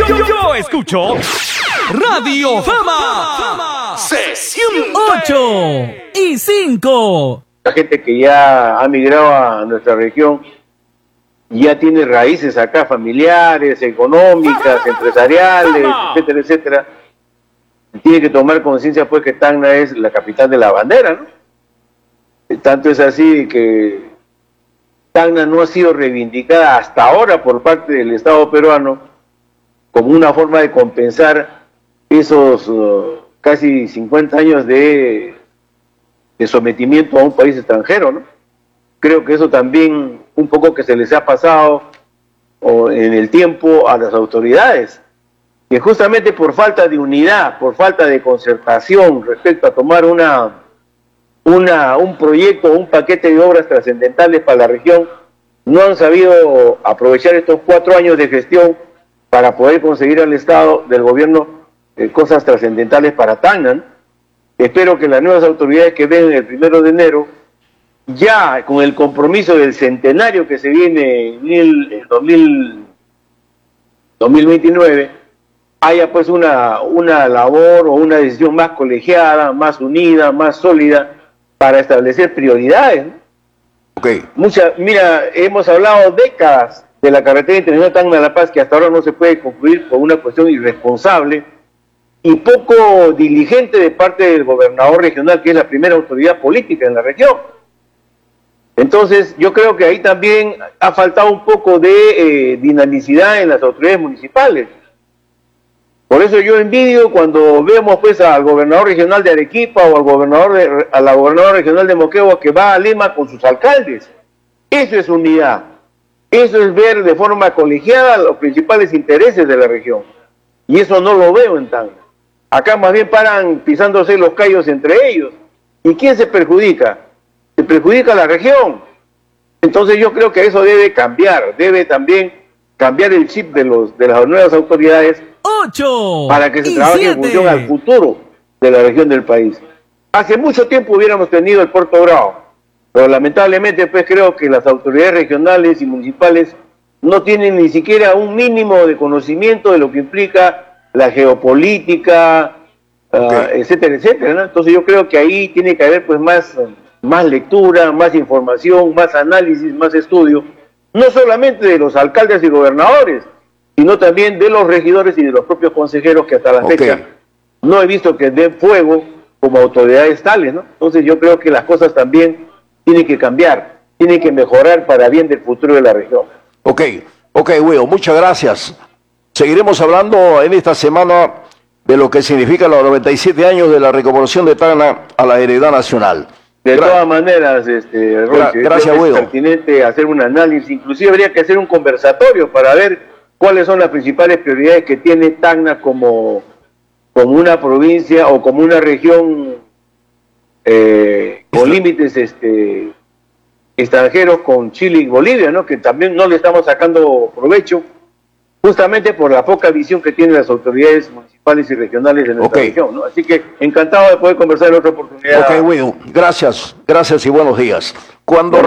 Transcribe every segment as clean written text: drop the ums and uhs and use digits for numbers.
Yo escucho Radio Fama. Sesión 8 y 5. La gente que ya ha migrado a nuestra región ya tiene raíces acá, familiares, económicas, empresariales, etcétera, etcétera. Tiene que tomar conciencia pues que Tacna es la capital de la bandera, ¿no? Tanto es así que Tacna no ha sido reivindicada hasta ahora por parte del Estado peruano como una forma de compensar esos casi 50 años de sometimiento a un país extranjero, ¿no? Creo que eso también un poco que se les ha pasado en el tiempo a las autoridades, que justamente por falta de unidad, por falta de concertación respecto a tomar un proyecto, un paquete de obras trascendentales para la región, no han sabido aprovechar estos 4 años de gestión para poder conseguir al Estado, del gobierno, cosas trascendentales para Tacna, ¿no? Espero que las nuevas autoridades que vengan el 1 de enero, ya con el compromiso del centenario que se viene en el 2029, haya pues una labor o una decisión más colegiada, más unida, más sólida, para establecer prioridades, ¿no? Okay. Mira, hemos hablado décadas de la carretera internacional Tacna-La Paz, que hasta ahora no se puede concluir por una cuestión irresponsable y poco diligente de parte del gobernador regional, que es la primera autoridad política en la región. Entonces, yo creo que ahí también ha faltado un poco de dinamicidad en las autoridades municipales. Por eso yo envidio cuando vemos pues al gobernador regional de Arequipa o a la gobernadora regional de Moquegua que va a Lima con sus alcaldes. Eso es unidad. Eso es ver de forma colegiada los principales intereses de la región. Y eso no lo veo en Tacna. Acá más bien paran pisándose los callos entre ellos. ¿Y quién se perjudica? Se perjudica la región. Entonces yo creo que eso debe cambiar. Debe también cambiar el chip de las nuevas autoridades 8 para que se y trabaje 7. en función al futuro de la región del país. Hace mucho tiempo hubiéramos tenido el Puerto Bravo, pero lamentablemente pues creo que las autoridades regionales y municipales no tienen ni siquiera un mínimo de conocimiento de lo que implica la geopolítica, etcétera, etcétera, ¿no? Entonces yo creo que ahí tiene que haber pues más lectura, más información, más análisis, más estudio, no solamente de los alcaldes y gobernadores, sino también de los regidores y de los propios consejeros que hasta la fecha no he visto que den fuego como autoridades tales, ¿no? Entonces yo creo que las cosas también tienen que cambiar, tienen que mejorar para bien del futuro de la región. Ok, Will, muchas gracias. Seguiremos hablando en esta semana de lo que significa los 97 años de la recuperación de Tacna a la heredad nacional. De todas maneras, Roche, gracias, Will. Es pertinente hacer un análisis, inclusive habría que hacer un conversatorio para ver cuáles son las principales prioridades que tiene Tacna como una provincia o como una región con límites extranjeros con Chile y Bolivia, ¿no? Que también no le estamos sacando provecho, justamente por la poca visión que tienen las autoridades municipales y regionales de nuestra región, ¿no? Así que encantado de poder conversar en otra oportunidad. Ok, Will, gracias y buenos días. Cuando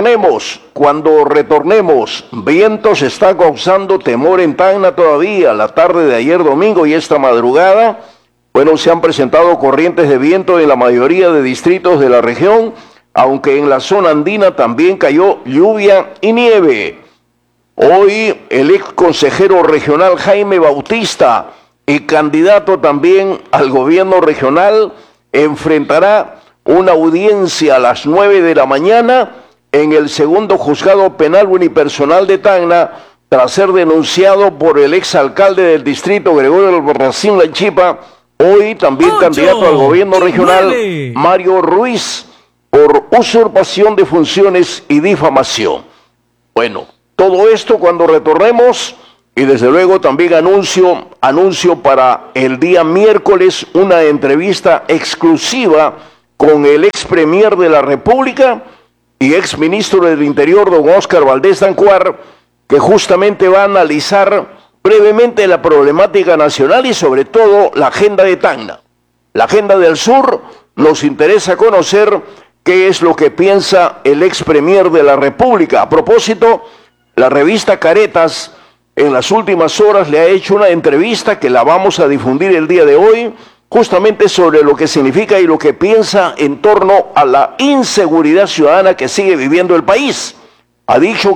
retornemos, vientos está causando temor en Tacna todavía. La tarde de ayer domingo y esta madrugada, bueno, se han presentado corrientes de viento en la mayoría de distritos de la región, aunque en la zona andina también cayó lluvia y nieve. Hoy el ex consejero regional Jaime Bautista y candidato también al gobierno regional enfrentará una audiencia a las 9 de la mañana en el segundo juzgado penal unipersonal de Tacna tras ser denunciado por el exalcalde del distrito Gregorio Albarracín Lanchipa, hoy también candidato al gobierno regional Mario Ruiz, por usurpación de funciones y difamación. Bueno, todo esto cuando retornemos, y desde luego también anuncio para el día miércoles una entrevista exclusiva con el ex premier de la República y ex ministro del Interior, don Óscar Valdés Dancuar, que justamente va a analizar brevemente la problemática nacional y sobre todo la agenda de Tacna. La agenda del sur, nos interesa conocer qué es lo que piensa el ex premier de la República. A propósito, la revista Caretas en las últimas horas le ha hecho una entrevista que la vamos a difundir el día de hoy, justamente sobre lo que significa y lo que piensa en torno a la inseguridad ciudadana que sigue viviendo el país. Ha dicho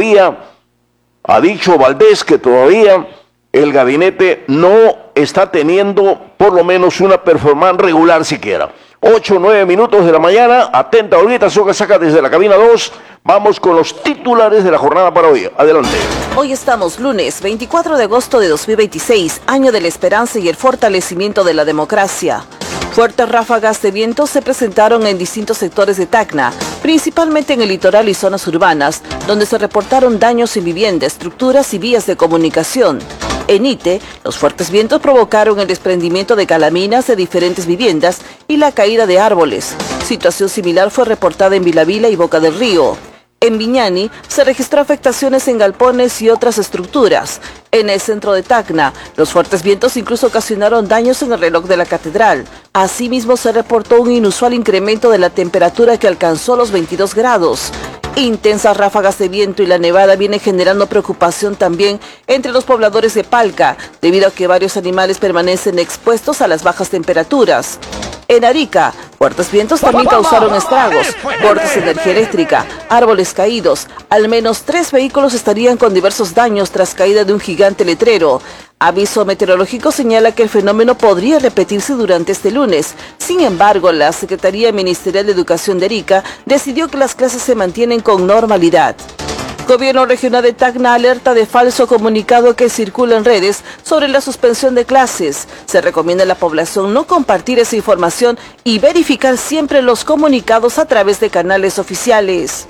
Valdés que todavía el gabinete no está teniendo por lo menos una performance regular siquiera. 8 o 9 minutos de la mañana, atenta Olguita Soca saca desde la cabina 2. Vamos con los titulares de la jornada para hoy. Adelante. Hoy estamos lunes 24 de agosto de 2026, año de la esperanza y el fortalecimiento de la democracia. Fuertes ráfagas de viento se presentaron en distintos sectores de Tacna, principalmente en el litoral y zonas urbanas, donde se reportaron daños en viviendas, estructuras y vías de comunicación. En Ite, los fuertes vientos provocaron el desprendimiento de calaminas de diferentes viviendas y la caída de árboles. Situación similar fue reportada en Vilavila y Boca del Río. En Viñani se registró afectaciones en galpones y otras estructuras. En el centro de Tacna, los fuertes vientos incluso ocasionaron daños en el reloj de la catedral. Asimismo, se reportó un inusual incremento de la temperatura que alcanzó los 22 grados. Intensas ráfagas de viento y la nevada vienen generando preocupación también entre los pobladores de Palca, debido a que varios animales permanecen expuestos a las bajas temperaturas. En Arica, fuertes vientos también causaron estragos, cortes de energía eléctrica, árboles caídos. Al menos 3 vehículos estarían con diversos daños tras caída de un gigante letrero. Aviso meteorológico señala que el fenómeno podría repetirse durante este lunes. Sin embargo, la Secretaría Ministerial de Educación de Arica decidió que las clases se mantienen con normalidad. Gobierno Regional de Tacna alerta de falso comunicado que circula en redes sobre la suspensión de clases. Se recomienda a la población no compartir esa información y verificar siempre los comunicados a través de canales oficiales.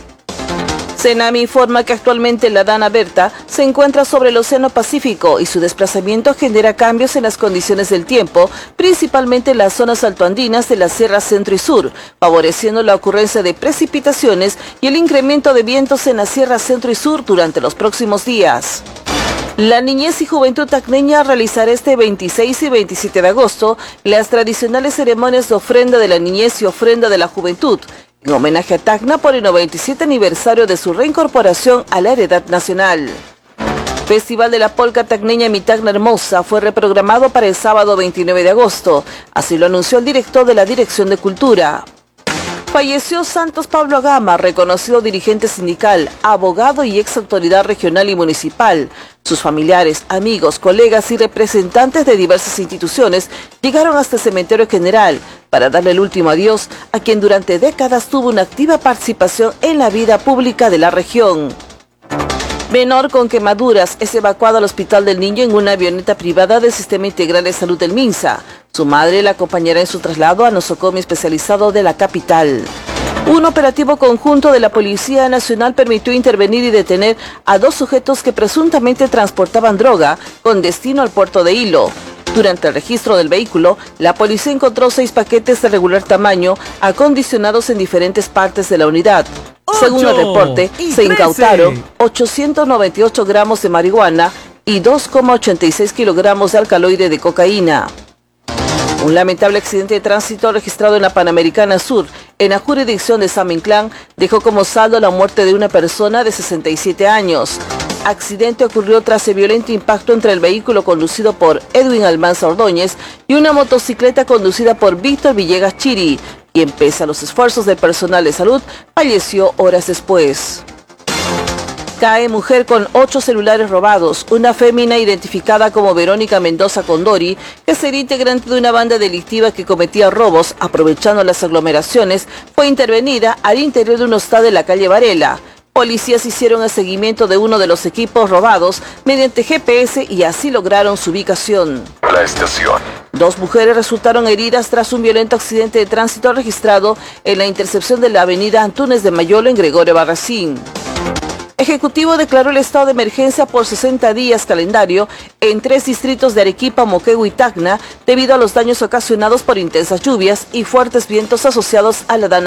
Senami informa que actualmente la Dana Berta se encuentra sobre el Océano Pacífico y su desplazamiento genera cambios en las condiciones del tiempo, principalmente en las zonas altoandinas de la Sierra Centro y Sur, favoreciendo la ocurrencia de precipitaciones y el incremento de vientos en la Sierra Centro y Sur durante los próximos días. La niñez y juventud tacneña realizará este 26 y 27 de agosto las tradicionales ceremonias de ofrenda de la niñez y ofrenda de la juventud, en homenaje a Tacna por el 97 aniversario de su reincorporación a la heredad nacional. Festival de la Polca Tacneña Mi Tacna Hermosa fue reprogramado para el sábado 29 de agosto, así lo anunció el director de la Dirección de Cultura. Falleció Santos Pablo Gama, reconocido dirigente sindical, abogado y ex autoridad regional y municipal. Sus familiares, amigos, colegas y representantes de diversas instituciones llegaron hasta el cementerio general para darle el último adiós a quien durante décadas tuvo una activa participación en la vida pública de la región. Menor con quemaduras es evacuado al Hospital del Niño en una avioneta privada del Sistema Integral de Salud del Minsa. Su madre la acompañará en su traslado a nosocomio especializado de la capital. Un operativo conjunto de la Policía Nacional permitió intervenir y detener a 2 sujetos que presuntamente transportaban droga con destino al puerto de Hilo. Durante el registro del vehículo, la policía encontró 6 paquetes de regular tamaño acondicionados en diferentes partes de la unidad. Según el reporte, se incautaron 898 gramos de marihuana y 2,86 kilogramos de alcaloide de cocaína. Un lamentable accidente de tránsito registrado en la Panamericana Sur, en la jurisdicción de San Inclán, dejó como saldo la muerte de una persona de 67 años. Accidente ocurrió tras el violento impacto entre el vehículo conducido por Edwin Almanza Ordóñez y una motocicleta conducida por Víctor Villegas Chiri, quien pese a los esfuerzos del personal de salud, falleció horas después. Cae mujer con 8 celulares robados. Una fémina identificada como Verónica Mendoza Condori, que sería integrante de una banda delictiva que cometía robos aprovechando las aglomeraciones, fue intervenida al interior de un hostal de la calle Varela. Policías hicieron el seguimiento de uno de los equipos robados mediante GPS y así lograron su ubicación. La estación. 2 mujeres resultaron heridas tras un violento accidente de tránsito registrado en la intersección de la avenida Antunes de Mayolo en Gregorio Barracín. Ejecutivo declaró el estado de emergencia por 60 días calendario en 3 distritos de Arequipa, Moquegua y Tacna debido a los daños ocasionados por intensas lluvias y fuertes vientos asociados a la Dana